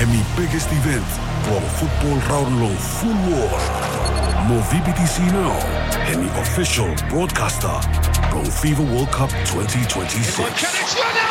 Emi biggest event, Guam football round low full war. Mo VBTC now, Emi official broadcaster, Guam FIFA World Cup 2026.